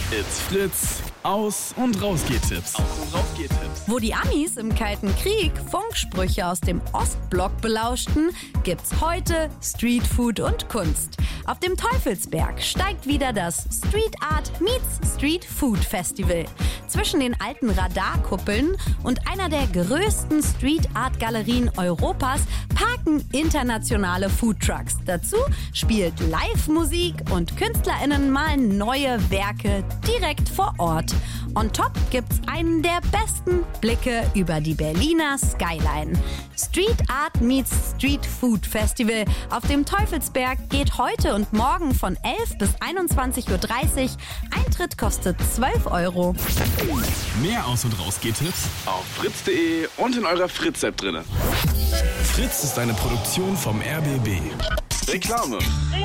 It's Fritz. Aus- und Rausgehtipps. Wo die Amis im Kalten Krieg Funksprüche aus dem Ostblock belauschten, gibt's heute Streetfood und Kunst. Auf dem Teufelsberg steigt wieder das Street Art meets Street Food Festival. Zwischen den alten Radarkuppeln und einer der größten Street Art Galerien Europas parken internationale Foodtrucks. Dazu spielt Live-Musik und KünstlerInnen malen neue Werke direkt vor Ort. On top gibt's einen der besten Blicke über die Berliner Skyline. Street Art meets Street Food Festival auf dem Teufelsberg geht heute und morgen von 11 bis 21.30 Uhr. Eintritt kostet 12 €. Mehr Aus- und Rausgehtipps auf fritz.de und in eurer Fritz-App drin. Fritz ist eine Produktion vom RBB. Reklame.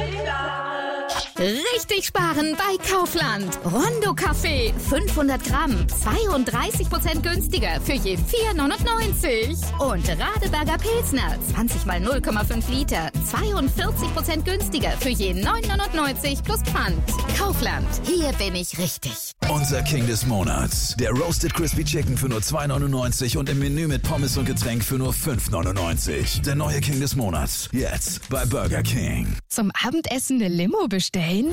Richtig sparen bei Kaufland. Rondo Kaffee, 500 Gramm, 32% günstiger für je 4,99. Und Radeberger Pilsner, 20 mal 0,5 Liter, 42% günstiger für je 9,99 plus Pfand. Kaufland, hier bin ich richtig. Unser King des Monats. Der Roasted Crispy Chicken für nur 2,99 und im Menü mit Pommes und Getränk für nur 5,99. Der neue King des Monats. Jetzt bei Burger King. Zum Abendessen eine Limo bestellen?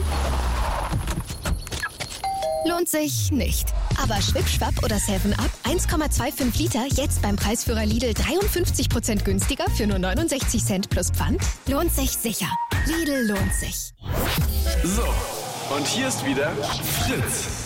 Lohnt sich nicht. Aber Schwip-Schwapp oder 7-Up, 1,25 Liter, jetzt beim Preisführer Lidl 53% günstiger für nur 69 Cent plus Pfand? Lohnt sich sicher. Lidl lohnt sich. So, und hier ist wieder Fritz.